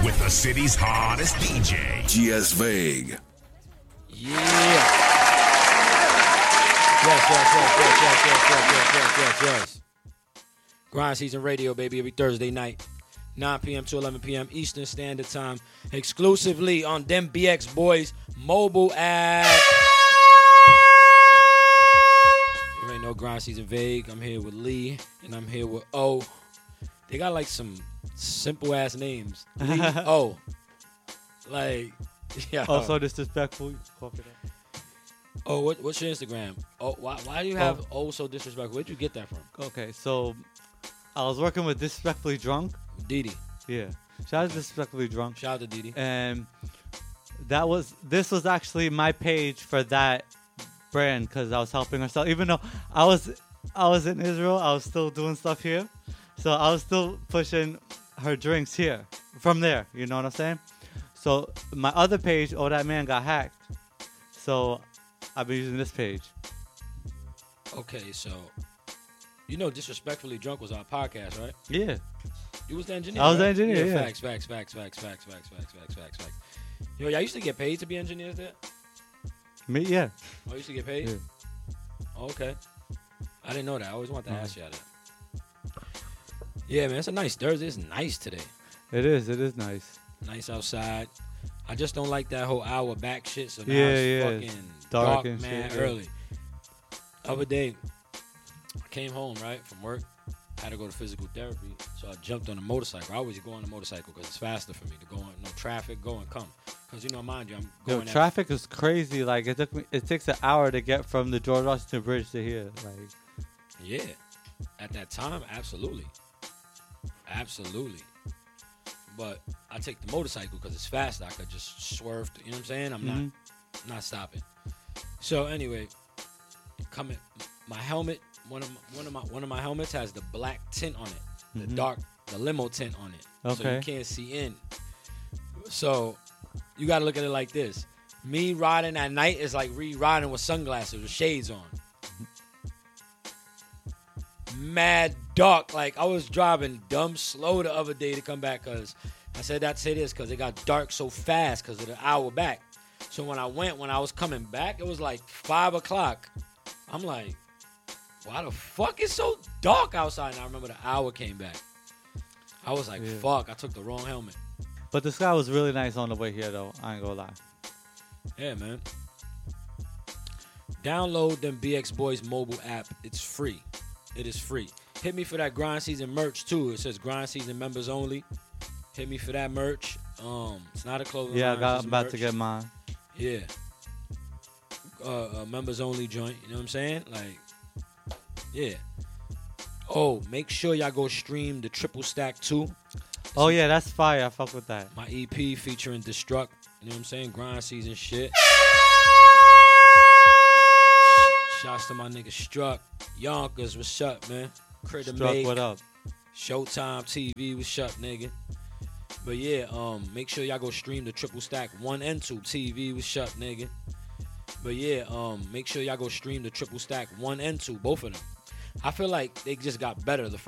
with the city's hottest DJ, GS Vague. Yeah. Yes. Grind Season Radio, baby, every Thursday night, 9 p.m. to 11 p.m. Eastern Standard Time, exclusively on Them BX Boys mobile app. You already know Grind Season Vague. I'm here with Lee, and I'm here with O. They got like some simple ass names. Lee, O. Like, yeah. Oh, so disrespectful. Oh, what's your Instagram? Oh, why do you have so disrespectful? Where'd you get that from? Okay, so I was working with Disrespectfully Drunk. Didi. Yeah. Shout out to Disrespectfully Drunk. Shout out to Didi. And this was actually my page for that brand because I was helping her sell. Even though I was in Israel, I was still doing stuff here. So I was still pushing her drinks here from there. You know what I'm saying? So my other page, Oh That Man, got hacked. So I've been using this page. Okay, so you know Disrespectfully Drunk was our podcast, right? Yeah. You was the engineer. I was the right? engineer, yeah. Facts. Yo, y'all used to get paid to be engineers there? Me, yeah. Oh, you used to get paid? Yeah. Oh, okay. I didn't know that. I always wanted to ask y'all that. Yeah, man, it's a nice Thursday. It's nice today. It is nice. Nice outside. I just don't like that whole hour back shit. So now Yeah, it's yeah. fucking Dark dark and man, shit, yeah. early. Other day, I came home, right, from work. I had to go to physical therapy. So I jumped on a motorcycle. I always go on a motorcycle because it's faster for me to go on no traffic, go and come. Because, you know, mind you, I'm going traffic is crazy. Like, it takes an hour to get from the George Washington Bridge to here. Like, yeah. At that time, absolutely. Absolutely. But I take the motorcycle because it's faster. I could just swerve. You know what I'm saying? I'm not stopping. So anyway, my helmet. One of my helmets has the black tint on it, the limo tint on it. Okay. So you can't see in. So you got to look at it like this: me riding at night is like riding with sunglasses with shades on. Mad dark. Like, I was driving dumb slow the other day to come back because I said that to say this because it got dark so fast because of the hour back. So when I was coming back, it was like 5 o'clock. I'm like, why the fuck is so dark outside? And I remember the hour came back. I was like, fuck, I took the wrong helmet. but the sky was really nice on the way here, though. I ain't gonna lie. Yeah, man. Download them BX Boys mobile app. It's free. It is free. Hit me for that Grind Season merch, too. It says Grind Season members only. Hit me for that merch. It's not a clothing line. I'm about to get mine. Yeah. Members only joint. You know what I'm saying? Like, yeah. Oh, make sure y'all go stream the Triple Stack 2. Oh, yeah, that's fire. I fuck with that. My EP featuring Destruct. You know what I'm saying? Grind Season shit. Shouts to my nigga Struck. Yonkers, what's up, man? Critter Struck, Make. what up? Showtime TV, what's up, nigga? But yeah, make sure y'all go stream the Triple Stack 1 and 2 TV, what's up, nigga? But yeah, make sure y'all go stream the Triple Stack 1 and 2, both of them. I feel like they just got better the